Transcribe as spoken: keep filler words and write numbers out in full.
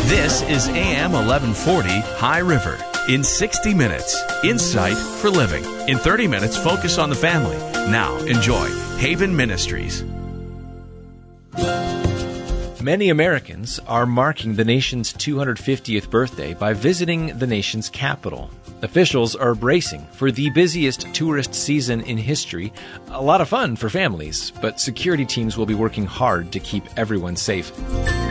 This is A M eleven forty High River. In sixty minutes, insight for living. In thirty minutes, focus on the family. Now, enjoy Haven Ministries. Many Americans are marking the nation's two hundred fiftieth birthday by visiting the nation's capital. Officials are bracing for the busiest tourist season in history. A lot of fun for families, but security teams will be working hard to keep everyone safe.